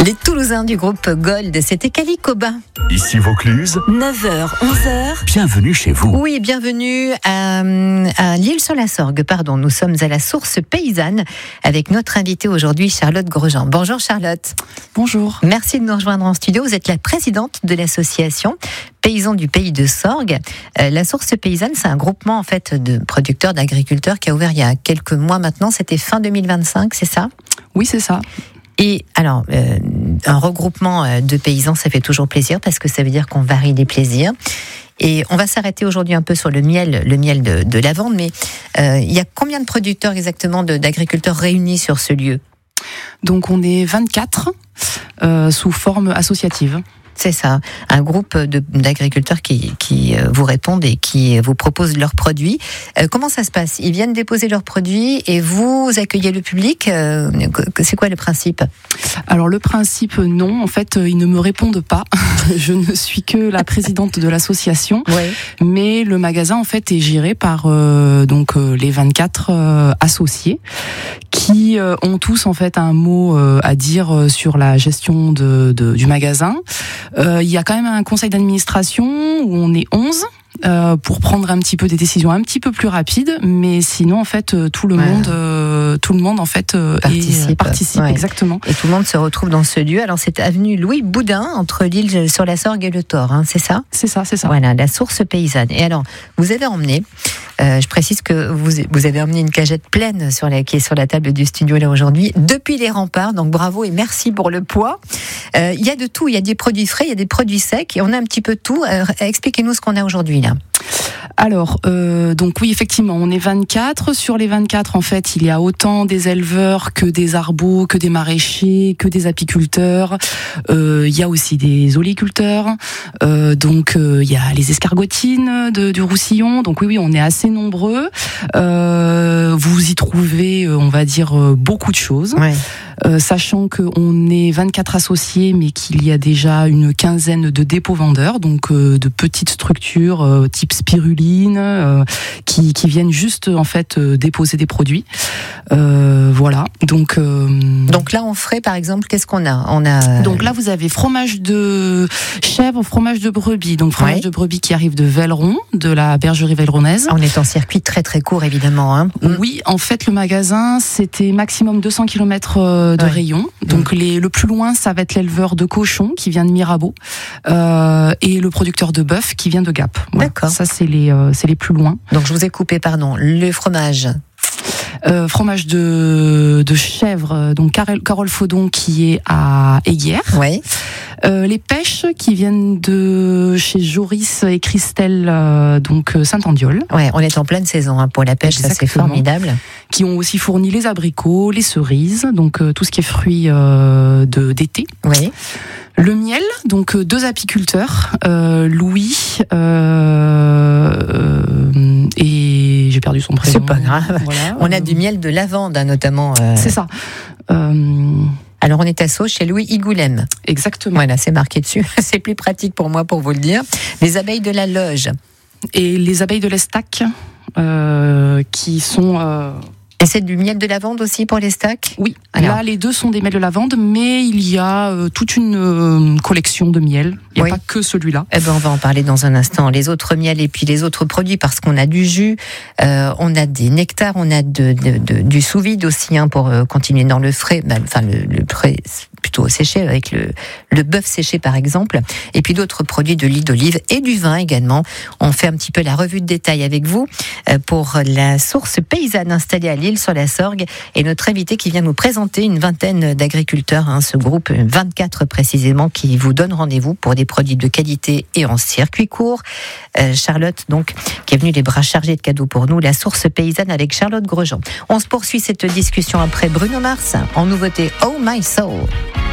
Les Toulousains du groupe Gold, c'était Calicoba. Ici Vaucluse, 9h, 11h. bienvenue chez vous. Oui, bienvenue à l'Isle-sur-la-Sorgue. Pardon, nous sommes à la source paysanne avec notre invitée aujourd'hui, Charlotte Grosjean. Bonjour Charlotte. Bonjour. Merci de nous rejoindre en studio. Vous êtes la présidente de l'association Paysans du Pays de Sorgue. La source paysanne, c'est un groupement en fait de producteurs, d'agriculteurs qui a ouvert il y a quelques mois maintenant. C'était fin 2025, c'est ça ? Oui, c'est ça. Et alors, un regroupement de paysans, ça fait toujours plaisir parce que ça veut dire qu'on varie les plaisirs. Et on va s'arrêter aujourd'hui un peu sur le miel de lavande, mais il y a combien de producteurs exactement, d'agriculteurs réunis sur ce lieu ? Donc on est 24 sous forme associative. C'est ça, un groupe d'agriculteurs qui vous répondent et qui vous proposent leurs produits. Comment ça se passe ? Ils viennent déposer leurs produits et vous accueillez le public ? C'est quoi le principe ? Alors le principe, non. En fait, ils ne me répondent pas. Je ne suis que la présidente de l'association. Ouais. Mais le magasin, en fait, est géré par les 24 associés qui ont tous, en fait, un mot à dire sur la gestion du magasin. Il y a quand même un conseil d'administration où on est 11 pour prendre un petit peu des décisions un petit peu plus rapides, mais sinon en fait tout le monde en fait participe ouais. Exactement. Et tout le monde se retrouve dans ce lieu. Alors c'est avenue Louis Boudin entre l'Isle-sur-la-Sorgue et le Thor, hein, c'est ça ? C'est ça. Voilà, la source paysanne. Et alors, vous avez emmené, je précise que vous avez emmené une cagette pleine qui est sur la table du studio là aujourd'hui, depuis les remparts, donc bravo et merci pour le poids. Il y a de tout, il y a des produits frais, il y a des produits secs, et on a un petit peu de tout. Expliquez-nous ce qu'on a aujourd'hui là. Alors, donc oui, effectivement, on est 24. Sur les 24, en fait, il y a autant des éleveurs que des arbots, que des maraîchers, que des apiculteurs. Il y a aussi des oléiculteurs. Il y a les escargotines du Roussillon. Donc oui, on est assez nombreux. Vous y trouvez, on va dire, beaucoup de choses. Ouais. Sachant qu'on est 24 associés, mais qu'il y a déjà une quinzaine de dépôts vendeurs, donc de petites structures type spiruline, qui viennent juste en fait déposer des produits. Voilà. Donc là, on ferait par exemple, qu'est-ce qu'on a ? Donc là, vous avez fromage de chèvre, fromage de brebis. Donc fromage de brebis qui arrive de Velleron, de la bergerie velleronaise. On est en circuit très très court évidemment. Hein. Oui, en fait, le magasin, c'était maximum 200 km de rayon. Donc le plus loin, ça va être l'éleveur de cochons qui vient de Mirabeau et le producteur de bœuf qui vient de Gap. Voilà. D'accord. Ça, c'est les plus loin. Donc je vous ai coupé, pardon. Le fromage. Fromage de chèvre, donc Carole Faudon qui est à Aiguière. Ouais. Les pêches qui viennent de chez Joris et Christelle, Saint-Andiol. Ouais, on est en pleine saison pour la pêche, exactement. Ça c'est formidable. Qui ont aussi fourni les abricots, les cerises, donc tout ce qui est fruits d'été. Oui. Le miel, donc 2 apiculteurs, Louis et j'ai perdu son prénom. C'est pas grave. Voilà. On a du miel de lavande notamment. C'est ça. Alors on est à Sceaux chez Louis Igoulem. Exactement. Voilà, c'est marqué dessus. C'est plus pratique pour moi pour vous le dire. Les abeilles de la Loge. Et les abeilles de l'Estac qui sont... Et c'est du miel de lavande aussi pour les stacks ? Oui, là les deux sont des miels de lavande, mais il y a toute une collection de miel. Il n'y a pas que celui-là. Eh ben, on va en parler dans un instant. Les autres miels et puis les autres produits, parce qu'on a du jus, on a des nectars, on a du sous-vide aussi pour continuer dans le frais. Enfin, le frais plutôt séché avec le bœuf séché par exemple. Et puis d'autres produits, de l'huile d'olive et du vin également. On fait un petit peu la revue de détail avec vous pour la source paysanne installée à l'Isle-sur-la-Sorgue, et notre invité qui vient nous présenter une vingtaine d'agriculteurs, ce groupe 24 précisément, qui vous donne rendez-vous pour des produits de qualité et en circuit court. Charlotte, donc, qui est venue les bras chargés de cadeaux pour nous, la source paysanne avec Charlotte Grosjean. On se poursuit cette discussion après Bruno Mars, en nouveauté Oh My Soul.